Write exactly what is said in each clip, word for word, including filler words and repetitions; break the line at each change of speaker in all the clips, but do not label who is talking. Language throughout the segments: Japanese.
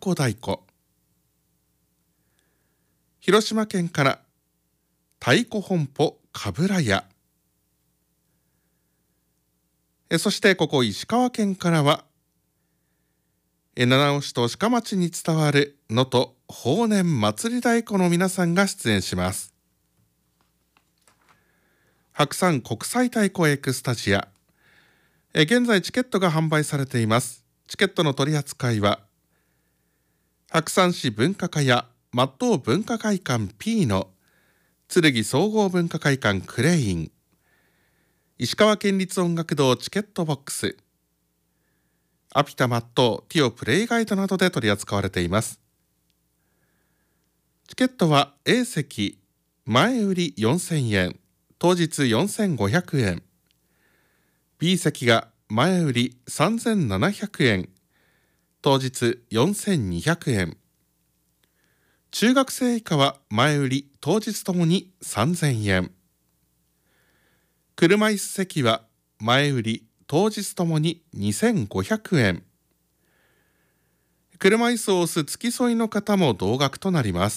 子太鼓。広島県から太鼓本舗かぶら屋。えそしてここ石川県からはえ七尾市と鹿町に伝わる能登豊年祭り太鼓の皆さんが出演します。白山国際太鼓エクスタジア。え現在チケットが販売されています。チケットの取り扱いは白山市文化課や松東文化会館 P の剣総合文化会館クレイン、石川県立音楽堂チケットボックス、アピタマットティオプレイガイドなどで取り扱われています。チケットは A 席前売りよんせんえん、当日よんせんごひゃくえん、 B 席が前売りさんぜんななひゃくえん、当日よんせんにひゃくえん、中学生以下は前売り当日ともにさんぜんえん、車椅子席は前売り当日ともににせんごひゃくえん、車椅子を押す付き添いの方も同額となります。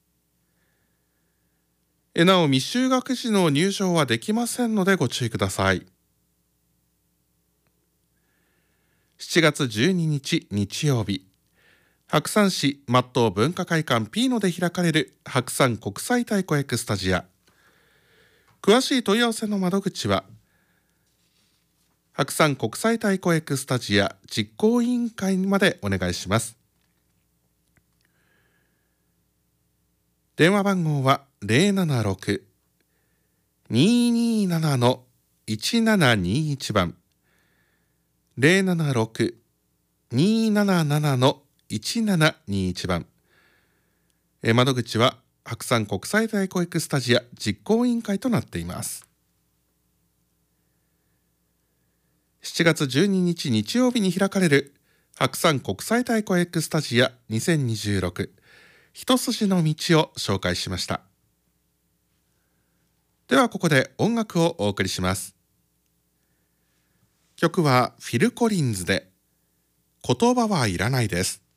なお未就学児の入場はできませんのでご注意ください。しちがつじゅうににち日曜日、白山市松東文化会館 P ので開かれる白山国際太鼓エクスタジア。詳しい問い合わせの窓口は白山国際太鼓エクスタジア実行委員会までお願いします。電話番号は ゼロななろく にーにーなな のいちななにいち 番 ゼロななろく にーなななな のいちななにいち 番。え窓口は白山国際太鼓エクスタジア実行委員会となっています。しちがつじゅうににち日曜日に開かれる白山国際太鼓エクスタジアにせんにじゅうろく一筋の道を紹介しました。ではここで音楽をお送りします。曲はフィル・コリンズで言葉はいらないです。